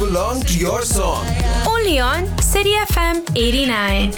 along to your song. Only on City FM 89.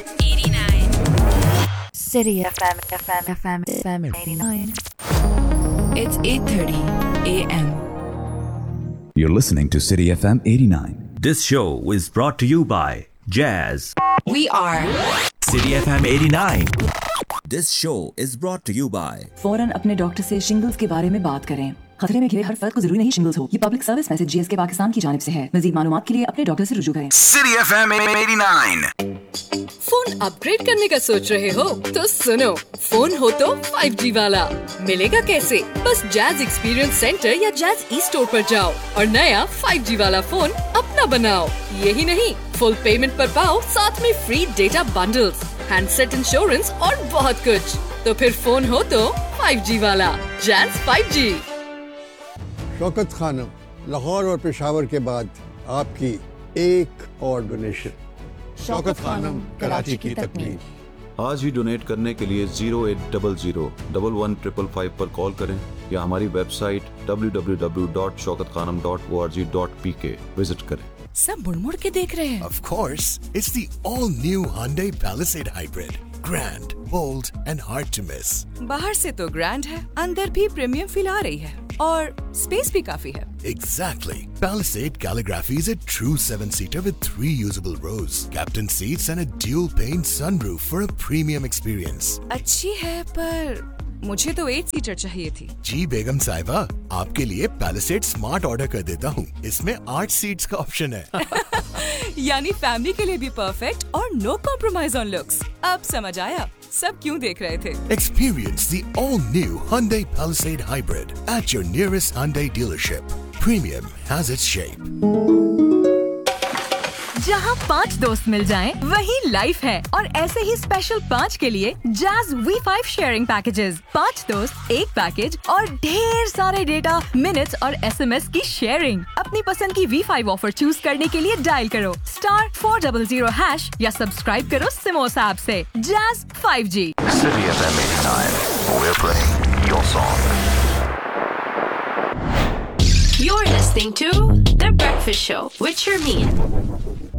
City FM 89. It's 8:30 a.m. You're listening to City FM 89. This show is brought to you by Jazz. We are City FM 89. This show is brought to you by फौरन अपने doctor से shingles के बारे में बात करें। खतरे में घिरे हर फर्द को जरूरी नहीं शिंगल्स हो। ये public service message GSK Pakistan की जानिब से है। मज़ीद मालूमात के लिए अपने डॉक्टर से रुजू करें। City FM 89. फोन अपग्रेड करने का सोच रहे हो तो सुनो, फोन हो तो 5G वाला। मिलेगा कैसे? बस जैज एक्सपीरियंस सेंटर या जैज ई स्टोर पर जाओ और नया 5G वाला फोन अपना बनाओ। यही नहीं, फुल पेमेंट पर पाओ साथ में free data bundles, handset insurance और बहुत कुछ। तो फिर फोन हो तो 5G वाला। Jazz 5G। शौकत खानम, लाहौर और पेशावर के बाद आपकी एक और डोनेशन। शौकत खानम, कराची की तकमील। आज ही डोनेट करने के लिए 0800-11-555 पर कॉल करें या हमारी वेबसाइट www.shaukatkhanam.org.pk विजिट करें। सब मुड़ के देख रहे हैं। Of course, it's the all-new Hyundai Palisade Hybrid. Grand, bold and hard to miss. बाहर से तो ग्रैंड है, अंदर भी प्रीमियम फील आ रही है और स्पेस भी काफी है। Exactly. Palisade Calligraphy is a true 7-seater with 3 usable rows, captain seats and a dual-pane sunroof for a premium experience. अच्छी है पर मुझे तो 8 सीटर चाहिए थी। जी बेगम साहिबा, आपके लिए Palisade Smart ऑर्डर कर देता हूँ। इसमें 8 सीट्स का ऑप्शन है। यानी फैमिली के लिए भी परफेक्ट और नो कॉम्प्रोमाइज ऑन लुक्स। अब समझ आया सब क्यों देख रहे थे। Experience the all-new Hyundai Palisade Hybrid at your nearest Hyundai dealership. Premium has its shape. जहाँ 5 दोस्त मिल जाएं, वही लाइफ है। और ऐसे ही स्पेशल 5 के लिए जैज V5 शेयरिंग पैकेजेस। 5 दोस्त, एक पैकेज और ढेर सारे डेटा, मिनट्स और SMS की शेयरिंग। अपनी पसंद की V5 ऑफर चूज करने के लिए डायल करो *400# या सब्सक्राइब करो सिमोस ऐप से। Jazz 5G। City FM 89. We're playing your song. You're listening to The Breakfast Show with Sharmeen.